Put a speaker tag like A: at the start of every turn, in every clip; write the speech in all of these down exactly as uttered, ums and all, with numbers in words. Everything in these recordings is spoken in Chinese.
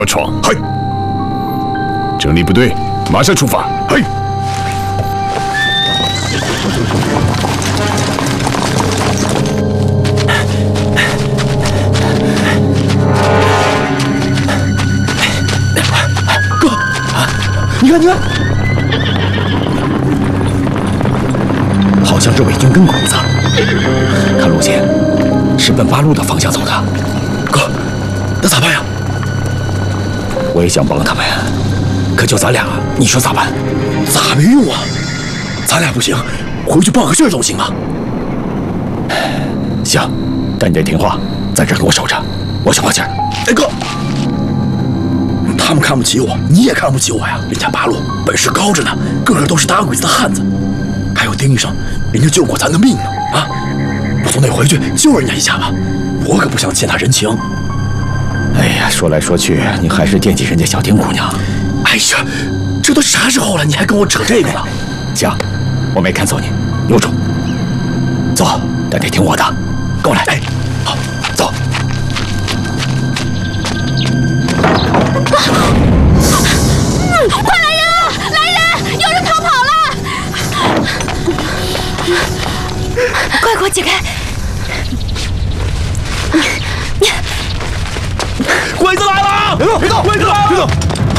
A: 闯！嘿，整理部队，马上出发！嘿。
B: 你看，你看，好像是伪军跟鬼子。看路线，是奔八路的方向走的。哥，那咋办呀？我也想帮他们，可就咱俩，你说咋办？咋没用啊？咱俩不行，回去报个信总行啊。行，但你得听话，在这给我守着，我去报信。哎，哥。 他们看不起我，你也看不起我呀！人家八路本事高着呢，个个都是打鬼子的汉子。还有丁医生，人家救过咱的命呢啊！我总得回去救人家一下吧，我可不想欠他人情。哎呀，说来说去，你还是惦记人家小丁姑娘。哎呀，这都啥时候了，你还跟我扯这个呢？行，我没看错你，留住。走，但得听我的，跟我来。哎，好，走。
C: 快来人啊！来人！有人逃跑了！快给我解开！
B: 鬼子来了！别动！别动！鬼子来了！别动！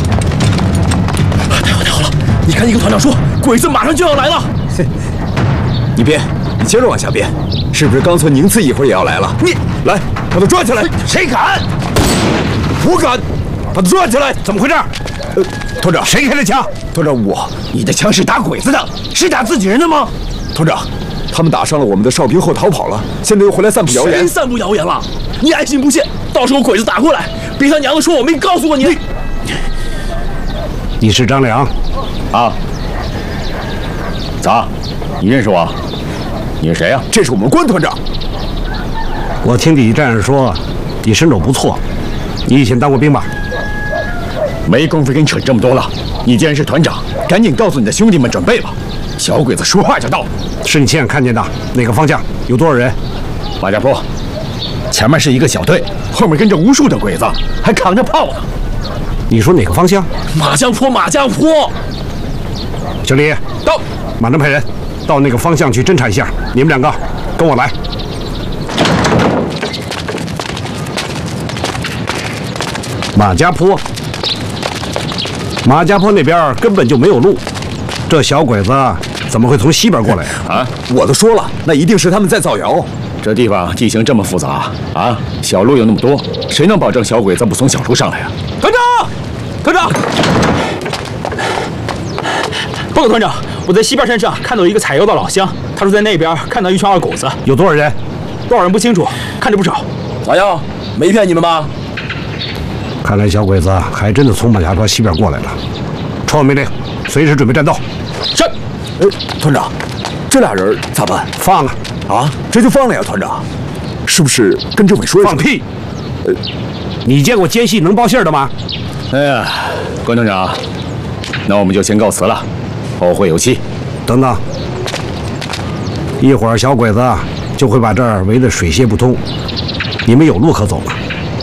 B: 太好太好了！你看，你跟团长说，鬼子马上就要来了。
D: 你编，你接着往下编，是不是刚从宁次一会儿也要来了？你来，把他抓起来！
B: 谁敢？
D: 我敢！把他抓起来！
B: 怎么回事？
D: 呃，团长，
B: 谁开的枪？
D: 团长，我。
B: 你的枪是打鬼子的，是打自己人的吗？
D: 团长，他们打伤了我们的哨兵后逃跑了，现在又回来散布谣言。
B: 谁散布谣言了？你爱信不信，到时候鬼子打过来，别他娘的说我没告诉过你。你,
E: 你是张良？
A: 啊？咋？你认识我？你是谁呀、啊？
D: 这是我们关团长。
E: 我听底下战士说，你身手不错，你以前当过兵吧？
A: 没工夫跟你扯这么多了。你既然是团长，赶紧告诉你的兄弟们准备吧。小鬼子说话就到。
E: 是你亲眼看见的？哪个方向？有多少人？
A: 马家坡，前面是一个小队，后面跟着无数的鬼子，还扛着炮呢。
E: 你说哪个方向？
B: 马家坡，马家坡。
E: 小李，
B: 到，
E: 马上派人到那个方向去侦查一下。你们两个跟我来。 马家坡，马家坡那边根本就没有路，这小鬼子怎么会从西边过来
A: 啊？
D: 我都说了，那一定是他们在造谣。
A: 这地方地形这么复杂啊，小路有那么多，谁能保证小鬼子不从小路上来啊？
B: 团长，团长，报告团长，我在西边山上看到一个采油的老乡，他说在那边看到一群二狗子，
E: 有多少人？
B: 多少人不清楚，看着不少。咋样？没骗你们吧？
E: 看来小鬼子还真的从马家坡西边过来了。传我命令，随时准备战斗。
B: 是。
D: 呃，团长，这俩人咋办？
E: 放啊！
D: 啊，这就放了呀，团长？是不是跟政委说一声？
E: 放屁！呃，你见过奸细能报信的吗？
A: 哎呀，关团长，那我们就先告辞了，后会有期。
E: 等等，一会儿小鬼子就会把这儿围得水泄不通，你们有路可走吗？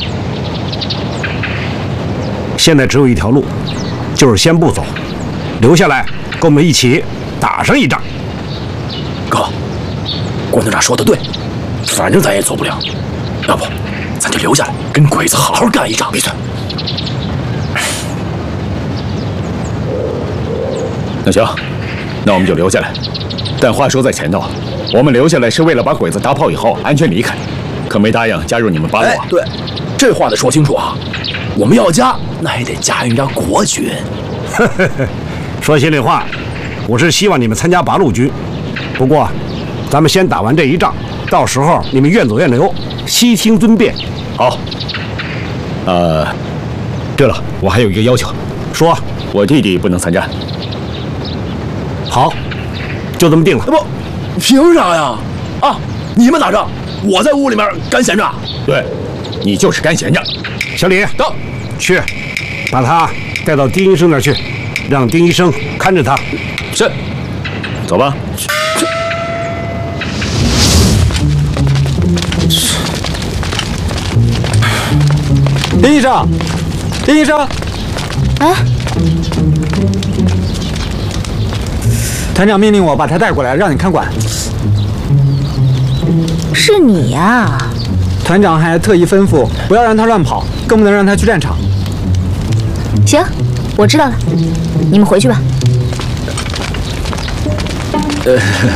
E: 现在只有一条路，就是先不走，留下来跟我们一起打上一仗。
B: 哥，关团长说的对，反正咱也走不了，要不咱就留下来跟鬼子好好干一仗。闭嘴！
A: 那行，那我们就留下来。但话说在前头，我们留下来是为了把鬼子打跑以后安全离开，可没答应加入你们八路啊。
B: 哎，对，这话得说清楚啊。 我们要加，那也得加人家国军。
E: 说心里话，我是希望你们参加八路军。不过，咱们先打完这一仗，到时候你们愿走愿留，悉听尊便。
A: 好。呃，对了，我还有一个要求，
E: 说，
A: 我弟弟不能参战。
E: 好，就这么定了。
B: 不，凭啥呀？啊，你们打仗，我在屋里面干闲着。
A: 对，你就是干闲着。
E: 小李，
B: 到。
E: 去，把他带到丁医生那儿去，让丁医生看着他。
A: 是，走吧。
B: 丁医生，
F: 林医生，
C: 哎，
F: 团长命令我把他带过来，让你看管。
C: 是你呀？
F: 团长还特意吩咐不要让他乱跑，更不能让他去战场。
C: 行，我知道了，你们回去吧。
B: 呃，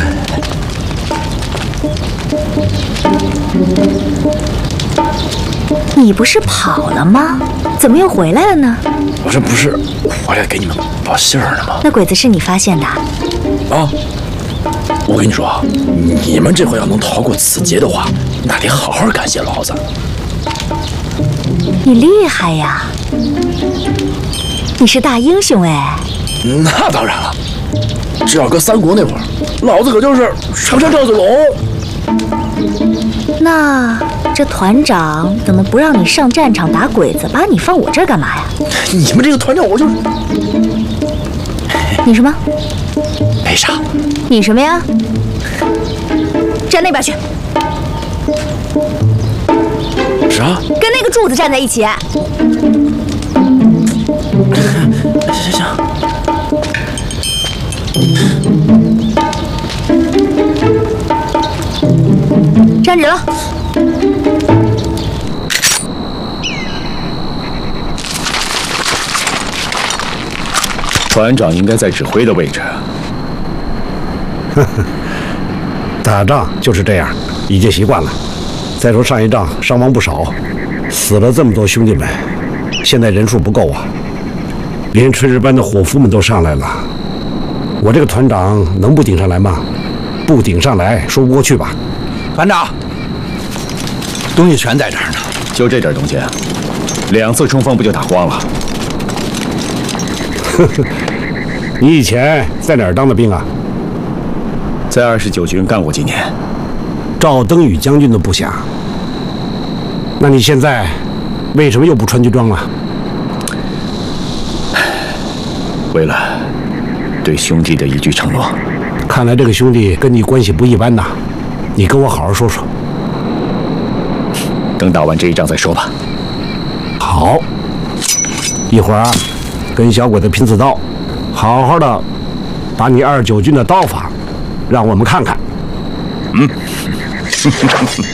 C: 你不是跑了吗？怎么又回来了呢？
B: 我这不是回来给你们报信儿呢吗？
C: 那鬼子是你发现的？
B: 啊！我跟你说啊，你们这回要能逃过此劫的话，那得好好感谢老子。
C: 你厉害呀！你是大英雄哎！
B: 那当然了，这要搁三国那会儿，老子可就是常山赵子龙。
C: 那这团长怎么不让你上战场打鬼子，把你放我这儿干嘛呀？
B: 你们这个团长，我就是
C: 你什么？
B: 没啥。
C: 你什么呀？站那边去。
B: 啥？
C: 跟那个柱子站在一起。
B: 行行行。
C: 站直了。
A: 团长应该在指挥的位置。
E: 呵呵，打仗就是这样，已经习惯了。再说上一仗伤亡不少，死了这么多兄弟们，现在人数不够啊，连炊事班的伙夫们都上来了。我这个团长能不顶上来吗？不顶上来，说不过去吧。
B: 团长，东西全在这儿呢。
A: 就这点东西，两次冲锋不就打光了？
E: 呵呵，你以前在哪儿当的兵啊？
A: 在二十九军干过几年，
E: 赵登禹将军的部下。那你现在为什么又不穿军装了？
A: 为了对兄弟的一句承诺。
E: 看来这个兄弟跟你关系不一般呐，你跟我好好说说。
A: 等打完这一仗再说吧。
E: 好，一会儿啊，跟小鬼子拼刺刀，好好的把你二十九军的刀法让我们看看。
A: 嗯。